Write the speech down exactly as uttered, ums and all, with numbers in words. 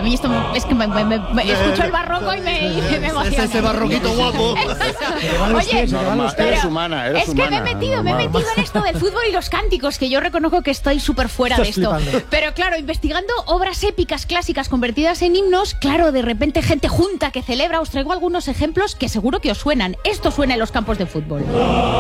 A mí esto me, es que me, me, me, me escucho el barroco y me, y me emociona. Es ese barroquito guapo. Oye, pero eres humana, eres es que humana, me he metido, me he normal. metido en esto del fútbol y los cánticos, que yo reconozco que estoy súper fuera de Estás esto. flipando. Pero claro, investigando obras épicas clásicas convertidas en himnos, claro, de repente gente junta que celebra. Os traigo algunos ejemplos que seguro que os suenan. Esto suena en los campos de fútbol.